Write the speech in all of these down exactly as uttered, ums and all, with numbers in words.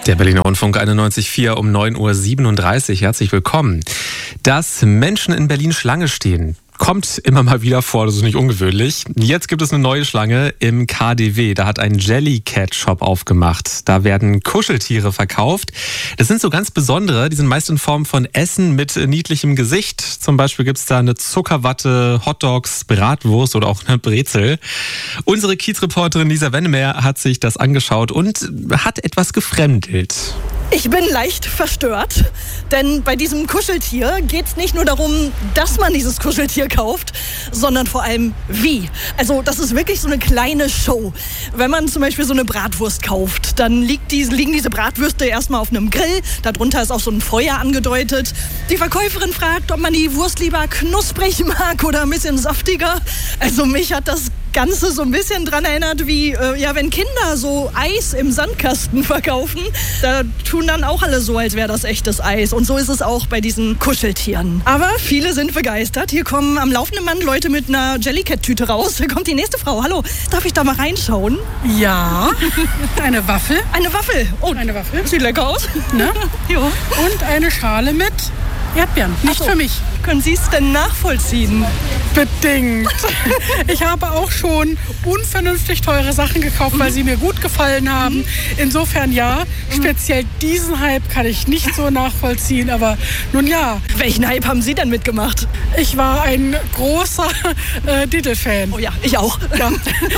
Der Berliner Rundfunk einundneunzig Komma vier um neun Uhr siebenunddreißig. Herzlich willkommen. Dass Menschen in Berlin Schlange stehen, kommt immer mal wieder vor, das ist nicht ungewöhnlich. Jetzt gibt es eine neue Schlange im K D W. Da hat ein Jellycat-Shop aufgemacht. Da werden Kuscheltiere verkauft. Das sind so ganz besondere, die sind meist in Form von Essen mit niedlichem Gesicht. Zum Beispiel gibt es da eine Zuckerwatte, Hotdogs, Bratwurst oder auch eine Brezel. Unsere Kiez-Reporterin Lisa Wennemer hat sich das angeschaut und hat etwas gefremdelt. Ich bin leicht verstört, denn bei diesem Kuscheltier geht es nicht nur darum, dass man dieses Kuscheltier kauft, sondern vor allem wie. Also das ist wirklich so eine kleine Show. Wenn man zum Beispiel so eine Bratwurst kauft, dann liegt die, liegen diese Bratwürste erstmal auf einem Grill. Darunter ist auch so ein Feuer angedeutet. Die Verkäuferin fragt, ob man die Wurst lieber knusprig mag oder ein bisschen saftiger. Also mich hat das Ganze so ein bisschen dran erinnert, wie äh, ja, wenn Kinder so Eis im Sandkasten verkaufen. Da tun dann auch alle so, als wäre das echtes Eis. Und so ist es auch bei diesen Kuscheltieren. Aber viele sind begeistert. Hier kommen am laufenden Band Leute mit einer Jellycat-Tüte raus. Da kommt die nächste Frau. Hallo, darf ich da mal reinschauen? Ja, eine Waffel. Eine Waffel. Oh, eine Waffel. Sieht lecker aus. Ne? Ja. Und eine Schale mit Erdbeeren. Nicht so. Für mich. Können Sie es denn nachvollziehen? Bedingt. Ich habe auch schon unvernünftig teure Sachen gekauft, weil sie mir gut gefallen haben. Insofern ja, speziell diesen Hype kann ich nicht so nachvollziehen, aber nun ja. Welchen Hype haben Sie denn mitgemacht? Ich war ein großer äh, Diddle-Fan. Oh ja, ich auch. Ja.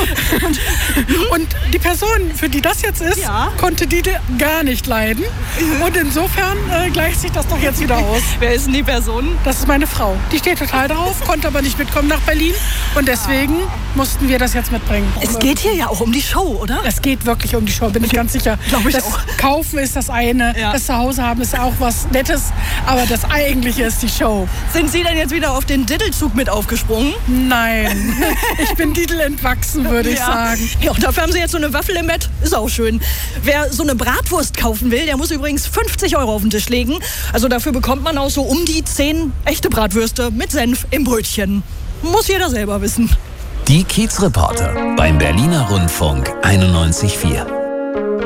Und die Person, für die das jetzt ist, ja. konnte Diddle gar nicht leiden. Und insofern äh, gleicht sich das doch jetzt wieder aus. Wer ist denn die Person? Das ist meine Frau. Die steht total drauf, konnte aber nicht mitkommen nach Berlin. Und deswegen mussten wir das jetzt mitbringen. Es geht hier ja auch um die Show, oder? Es geht wirklich um die Show, bin ich ganz sicher. Glaube ich das auch. Kaufen ist das eine, ja. das Zuhause haben ist auch was Nettes, aber das Eigentliche ist die Show. Sind Sie denn jetzt wieder auf den Diddle-Zug mit aufgesprungen? Nein, ich bin Diddle entwachsen, würde ich ja. sagen. Ja, und dafür haben Sie jetzt so eine Waffel im Bett. Ist auch schön. Wer so eine Bratwurst kaufen will, der muss übrigens fünfzig Euro auf den Tisch legen. Also dafür bekommt man auch so um die zehn echte Bratwürste mit Senf im Brötchen. Muss jeder selber wissen. Die Kiez-Reporter beim Berliner Rundfunk einundneunzig Komma vier.